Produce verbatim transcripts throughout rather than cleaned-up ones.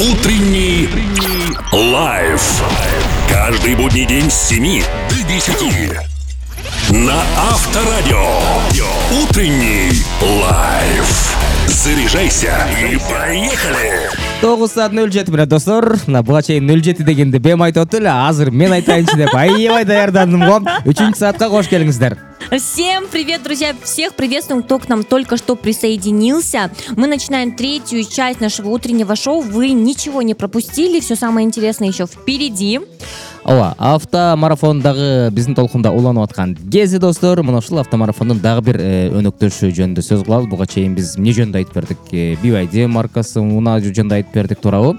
Утренний лайф. Каждый будний день с семи до десяти. На Авторадио. Утренний лайф. Заряжайся и поехали. тоғыз саат нөл жеті минут достор. Мына буга чейин нөл жети дегенде бем айтып өттү эле. Азыр мен айтайынчы деп аябай даярдандым го. үчүнчү саатка кош келиңиздер. Всем привет, друзья! Всех приветствуем, кто к нам только что присоединился. Мы начинаем третью часть нашего утреннего шоу. Вы ничего не пропустили, все самое интересное еще впереди. Ооба, автомарафондагы биздин толкунда уланып аткан кези достор, мына ушул автомарафондун дагы бир өнөктөшү жөнүндө сөз кылалы. Буга чейин биз эмне жөнүндө айтып бердик? би вай ди маркасы унаа жөнүндө айтып бердик, туурабы?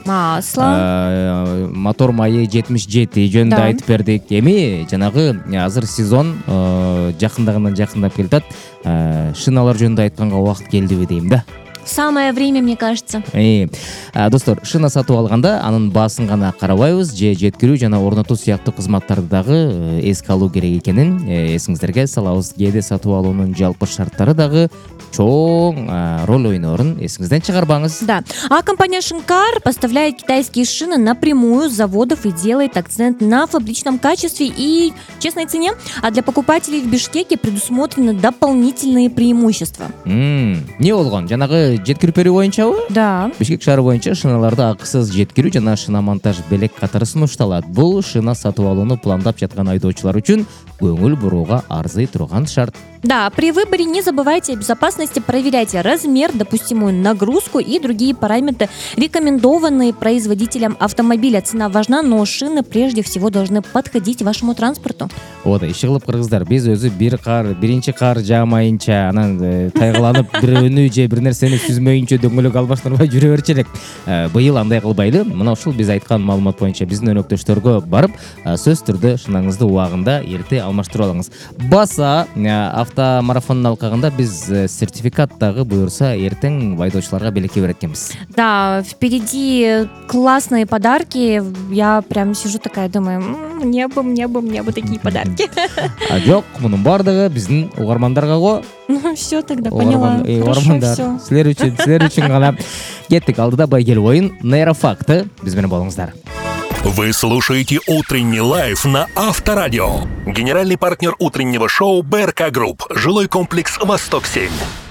Масло. Мотор майы жетимиш жети жөнүндө айтып бердик. Эми жанагы азыр сезон жакындагынан жакындап келатат. Шыналар жөнүндө айтканга убакыт келдиби дейм да. Самое время, мне кажется. Э, достор, шына сатып алганда анын баасын гана карабайбыз, же жеткирүү жана орнотуу сыяктуу кызматтарды дагы эске алуу керек экенин эсиңиздерге салабыз. Кээде сатып алуунун жалпы шарттары дагы чоң роль ойноорун эсиңизден чыгарбаңыз. Да. А компания Шинкар поставляет китайские шины напрямую с заводов и делает акцент на фабричном качестве и честной цене. А для покупателей в Бишкеке предусмотрены дополнительные преимущества. Мм, не болгон? Жанагы жеткирип берүү боюнчабы? Да. Бишкек шаары боюнча шыналарды акысыз жеткирүү жана шына монтаж белек катары сунушталат. Бул шына сатып алууну пландап жаткан айдоочулар үчүн көңүл бурууга арзый турган шарт. Да, при выборе не забывайте о безопасности, проверяйте размер, допустимую нагрузку и другие параметры, рекомендованные производителям автомобиля. Цена важна, но шины прежде всего должны подходить вашему транспорту. Вот, иши кылып кыргыздар, биз өзү бир кар, биринчи кар жаамайынча, анан тайгыланып бир өнүү же бир нерсени сүзмөйүнчө дөңгөлөк албаштырбай жүрө берчү элек. Быйыл андай кылбайлы. Мына ушул биз айткан маалымат боюнча биздин өнөктөштөргө барып, сөз түрдө шынаңызды убагында эрте алмаштырып алыңыз. Баса автомарафондун алкагында биз сертификат дагы буюрса эртең айдоочуларга белекке берет экенбиз. Да, впереди классные подарки. Я прям сижу такая, думаю, мне бы, мне бы, мне бы такие подарки. А жок, мунун бардыгы биздин угармандарга го. Ну все тогда, поняла. Хорошо, все. Силер үчүн, силер үчүн гана кеттик. Алдыда байгел оюн нейрофакты биз менен болуңуздар. Вы слушаете «Утренний лайф» на Авторадио. Генеральный партнер утреннего шоу БРК Групп. Жилой комплекс «Восток-семь».